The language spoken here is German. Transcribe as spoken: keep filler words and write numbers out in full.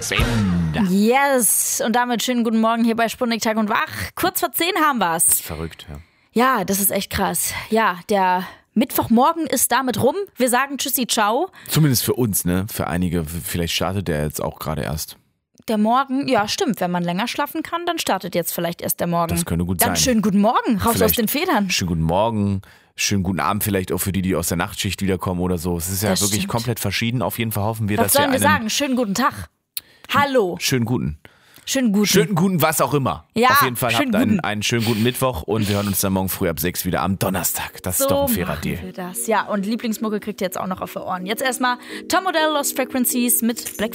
Sender. Yes, und damit schönen guten Morgen hier bei Sputnik Tag und Wach. Kurz vor zehn haben wir's. Verrückt, ja. Ja, das ist echt krass. Ja, der Mittwochmorgen ist damit rum. Wir sagen Tschüssi, ciao. Zumindest für uns, ne? Für einige. Vielleicht startet der jetzt auch gerade erst. Der Morgen, ja stimmt, wenn man länger schlafen kann, dann startet jetzt vielleicht erst der Morgen. Das könnte gut dann sein. Dann schönen guten Morgen, raus vielleicht aus den Federn. Schönen guten Morgen, schönen guten Abend vielleicht auch für die, die aus der Nachtschicht wiederkommen oder so. Es ist ja Das wirklich stimmt. komplett verschieden. Auf jeden Fall hoffen wir, Was dass sollen wir wir einen sagen? Schönen guten Tag. Hallo. schönen guten. Schönen guten. Schönen guten, was auch immer. Ja, Auf jeden Fall schönen habt einen, guten. einen schönen guten Mittwoch und wir hören uns dann morgen früh ab sechs wieder am Donnerstag. Das So ist doch ein fairer machen Deal. wir das. Ja, und Lieblingsmucke kriegt ihr jetzt auch noch auf die Ohren. Jetzt erstmal Tom Odell, Lost Frequencies mit Black